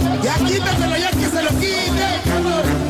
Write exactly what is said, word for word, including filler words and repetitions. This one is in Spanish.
Ya quítaselo, ya que se lo quite, cabrón.